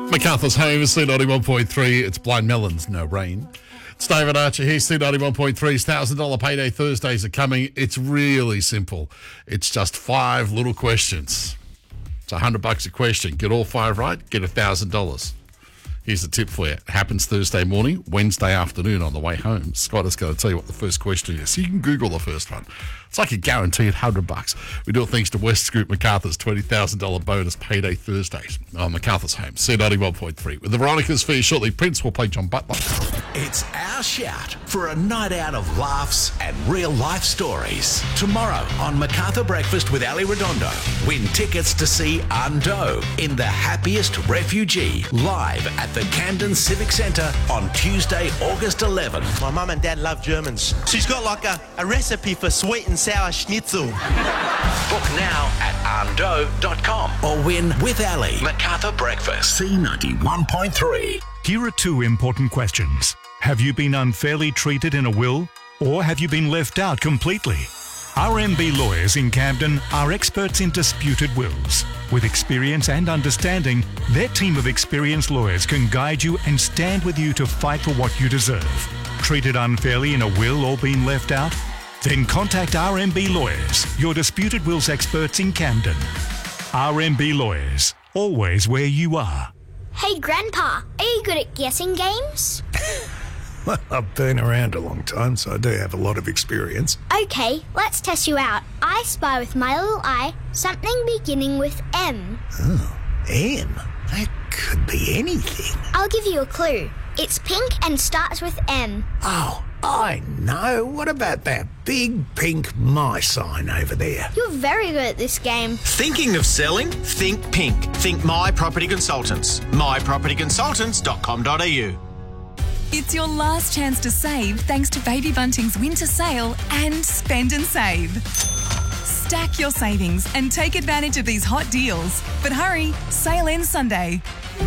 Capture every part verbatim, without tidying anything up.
MacArthur's home is C ninety-one point three. It's Blind Melons, no rain. It's David Archer here, C ninety-one point three's one thousand dollars Payday Thursdays are coming. It's really simple. It's just five little questions. It's one hundred bucks a question. Get all five right, get one thousand dollars. Here's the tip for you. It happens Thursday morning, Wednesday afternoon on the way home. Scott is going to tell you what the first question is. So you can Google the first one. It's like a guaranteed one hundred bucks. We do it thanks to West Group MacArthur's twenty thousand dollars bonus Payday Thursdays on MacArthur's home, C ninety-one point three. With the Veronicas for you shortly, Prince will play John Butler. It's our shout for a night out of laughs and real life stories. Tomorrow on MacArthur Breakfast with Ali Redondo, win tickets to see Ando in The Happiest Refugee live at the Camden Civic Centre on Tuesday, August eleventh. My mum and dad love Germans. She's got like a, a recipe for sweet and sour schnitzel. Book now at ando dot com or win with Ali. MacArthur Breakfast, C ninety-one point three. Here are two important questions. Have you been unfairly treated in a will, or have you been left out completely? R M B Lawyers in Camden are experts in disputed wills. With experience and understanding, their team of experienced lawyers can guide you and stand with you to fight for what you deserve. Treated unfairly in a will or been left out? Then contact R M B Lawyers, your disputed wills experts in Camden. R M B Lawyers, always where you are. Hey, Grandpa, are you good at guessing games? Well, I've been around a long time, so I do have a lot of experience. Okay, let's test you out. I spy with my little eye something beginning with M. Oh, M? That could be anything. I'll give you a clue. It's pink and starts with M. Oh, I know. What about that big pink my sign over there? You're very good at this game. Thinking of selling? Think pink. Think My Property Consultants. my property consultants dot com dot a u. It's your last chance to save thanks to Baby Bunting's winter sale and spend and save. Stack your savings and take advantage of these hot deals. But hurry, sale ends Sunday.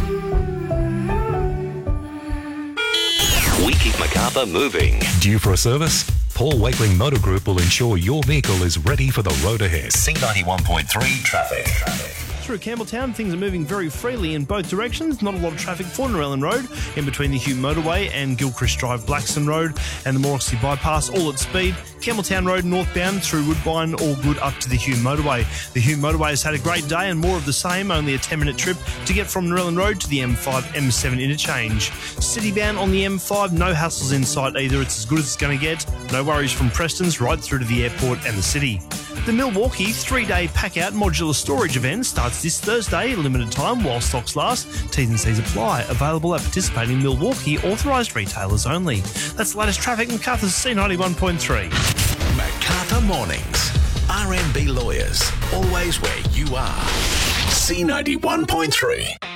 We keep MacArthur moving. Due for a service? Paul Wakeling Motor Group will ensure your vehicle is ready for the road ahead. C ninety-one point three traffic. Through Campbelltown, things are moving very freely in both directions. Not a lot of traffic for Narellan Road in between the Hume Motorway and Gilchrist Drive, Blackstone Road and the Morrissey Bypass, all at speed. Campbelltown Road northbound through Woodbine, all good up to the Hume Motorway. The Hume Motorway has had a great day and more of the same, only a ten minute trip to get from Narellan Road to the M five M seven interchange. Citybound on the M five, no hassles in sight either. It's as good as it's going to get. No worries from Preston's right through to the airport and the city. The Milwaukee three-day pack-out modular storage event starts this Thursday, limited time while stocks last. T's and C's apply. Available at participating Milwaukee authorised retailers only. That's the latest traffic in MacArthur's C ninety-one point three. MacArthur Mornings. R M B Lawyers, always where you are. C ninety-one point three.